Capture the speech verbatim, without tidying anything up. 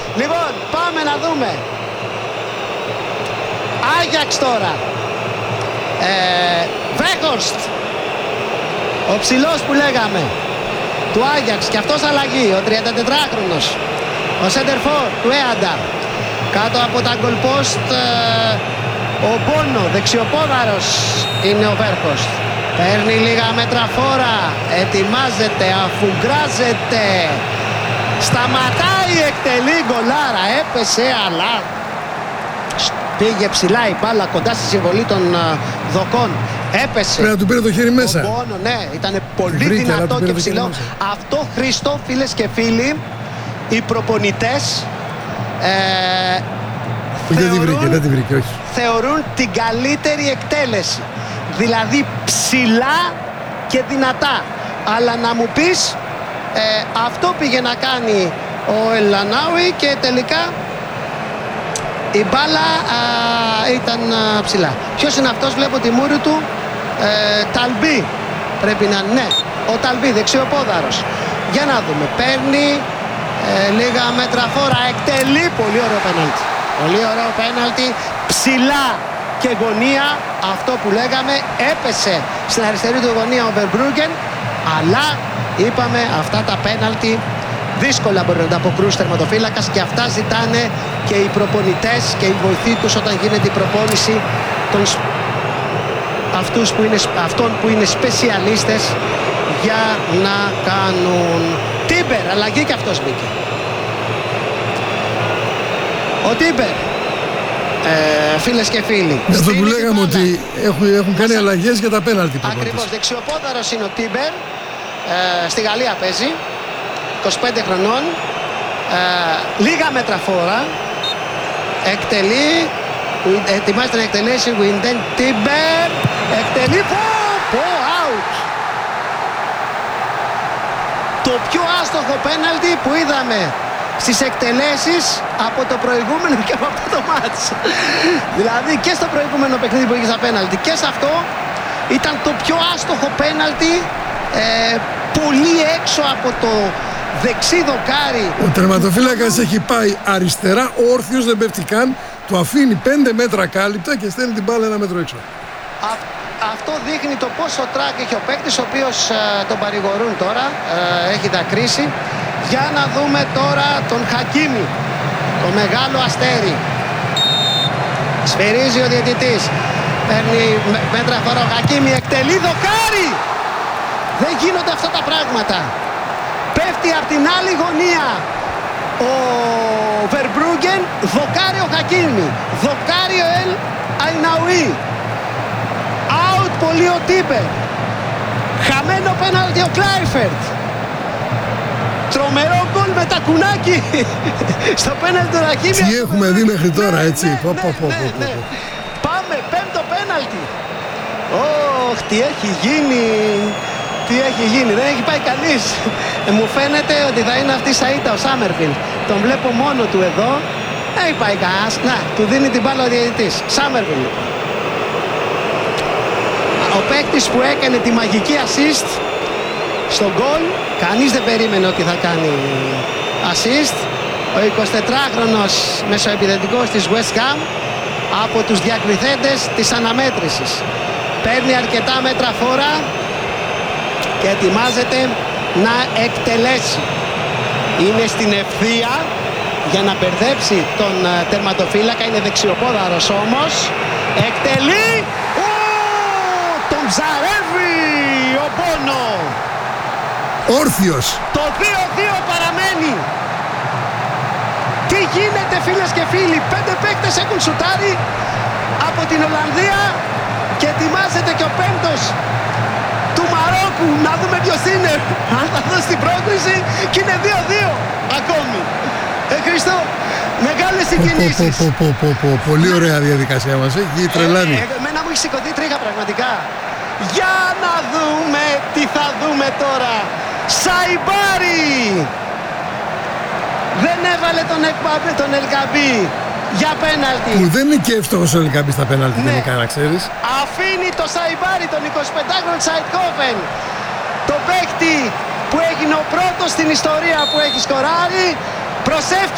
Λοιπόν, πάμε να δούμε. Άγιαξ τώρα. Ε, Βέχορστ. Ο ψηλός που λέγαμε. Του Άγιαξ. Και αυτός αλλαγή. Ο τριαντατετράχρονος. Ο σέντερφορ του Έαντα. Κάτω από τα γκολπόστ ε, ο Μπόνο. Δεξιοπόδαρος είναι ο Βέχορστ. Παίρνει λίγα μέτρα φόρα. Ετοιμάζεται. Αφουγκράζεται. Σταματάει, εκτελεί γκολάρα. Έπεσε αλλά πήγε ψηλά η μπάλα κοντά στη συμβολή των uh, δοκών. Έπεσε. Πρέπει να του πήρε το χέρι μέσα. Ο Μπόνο, ναι, ήταν πολύ βρήκε, δυνατό και ψηλό. Αυτό, Χρήστο, φίλες και φίλοι, οι προπονητές ε, δεν τη βρήκε, δεν τη βρήκε, όχι. θεωρούν την καλύτερη εκτέλεση. Δηλαδή ψηλά και δυνατά. Αλλά να μου πεις, ε, αυτό πήγε να κάνει ο Ελανάουι και τελικά η μπάλα α, ήταν α, ψηλά. Ποιος είναι αυτός, βλέπω τη μούρη του. ε, Ταλμπί πρέπει να είναι. Ναι, ο Ταλμπί, δεξιοπόδαρος. Για να δούμε, παίρνει ε, λίγα μέτρα φόρα. Εκτελεί, πολύ ωραίο πέναλτι. Πολύ ωραίο πέναλτι, ψηλά και γωνία. Αυτό που λέγαμε, έπεσε στην αριστερή του γωνία ο Βερμπρούγκεν. Αλλά είπαμε, αυτά τα πέναλτι δύσκολα μπορεί να τα αποκρούσει τερματοφύλακας και αυτά ζητάνε και οι προπονητές και οι βοηθοί τους όταν γίνεται η προπόνηση των αυτούς που είναι, αυτών που είναι σπεσιαλίστες για να κάνουν. Τίμπερ, αλλαγή και αυτός μπήκε. Ο Τίμπερ, ε, φίλες και φίλοι. Αυτό που λέγαμε ότι έχουν, έχουν κάνει αλλαγές για τα πέναλτι. Ακριβώς, δεξιοπόδαρος είναι ο Τίμπερ, ε, στη Γαλλία παίζει. είκοσι πέντε χρονών, ε, λίγα μέτρα φόρα, εκτελεί, ετοιμάζεται να εκτελέσει Winden Τίμπερ, εκτελεί, πω, πω, out. Το πιο άστοχο πέναλτι που είδαμε στις εκτελέσεις από το προηγούμενο και από αυτό το μάτς. Δηλαδή και στο προηγούμενο παιχνίδι που είχε στα πέναλτι και σε αυτό ήταν το πιο άστοχο πέναλτι, ε, πολύ έξω από το δεξί δοκάρι. Ο τερματοφύλακας έχει πάει αριστερά, ο όρθιος δεν πέφτει καν, του αφήνει πέντε μέτρα κάλυπτα και στέλνει την μπάλα ένα μέτρο έξω. Α, αυτό δείχνει το πόσο τράκ έχει ο παίκτης, ο οποίος ε, τον παρηγορούν τώρα, ε, έχει δακρύσει. Για να δούμε τώρα τον Χακίμι, το μεγάλο αστέρι. Σφυρίζει ο διαιτητής, παίρνει μέτρα φορά ο Χακίμι, εκτελεί δοκάρι. Δεν γίνονται αυτά τα πράγματα. Πέφτει από την άλλη γωνία ο Βερμπρούγκεν, δοκάρει ο Χακίμι, δοκάρει ο Ελ Αϊναουί. Out πολύ ο Τίμπερ. Χαμένο πέναλτι ο Κλάιφερτ. Τρομερό γκολ με τα κουνάκι στο πέναλτι του Χακίμι. Τι έχουμε δει μέχρι τώρα, έτσι. Ναι, ναι, ναι, ναι, ναι. Πάμε, πέμπτο πέναλτι. Ωχ, τι έχει γίνει. Τι έχει γίνει, δεν έχει πάει κανείς. Ε, μου φαίνεται ότι θα είναι αυτή η Σαΐτα, ο Σάμερφιλντ. Τον βλέπω μόνο του εδώ. Δεν έχει πάει κανένας. Να, του δίνει την μπάλα ο διαιτητής. Σάμερφιλντ. Ο παίκτης που έκανε τη μαγική assist στο γκολ. Κανείς δεν περίμενε ότι θα κάνει assist. Ο εικοσιτετράχρονος μεσοεπιθετικός της West Ham, από τους διακριθέντες της αναμέτρησης. Παίρνει αρκετά μέτρα φόρα και ετοιμάζεται να εκτελέσει. Είναι στην ευθεία για να μπερδέψει τον τερματοφύλακα. Είναι δεξιοπόδαρος όμως. Εκτελεί. Ου, τον ψαρεύει ο Μπόνο. Όρθιος. Το δύο δύο παραμένει. Τι γίνεται, φίλες και φίλοι. Πέντε παίκτες έχουν σουτάρει από την Ολλανδία και ετοιμάζεται και ο πέμπτος του Μαρόκου. Να δούμε ποιος είναι. Αν θα δώσει την πρόκριση και είναι δύο δύο ακόμη. Ε, Χριστό, μεγάλες συγκινήσεις. Πο, πο, πο, πο, πο. Πολύ ωραία διαδικασία μας, έχει τρελάνει. Ε, ε, εμένα μου έχει σηκωθεί τρίχα πραγματικά. Για να δούμε τι θα δούμε τώρα. Σαϊμπάρι. Δεν έβαλε τον Εκπαμπή, τον Ελκαμπή για πέναλτι. Που δεν είναι και εύστοχος ο Ελκαμπή στα πέναλτι, ναι. Γενικά, να ξέρεις. Αφήνει το Σαϊμπάρι, τον εικοσιπεντάχρονο Τσαϊτκόβεν, το παίκτη που έγινε ο πρώτος στην ιστορία που έχει σκοράρει. Προσεύχει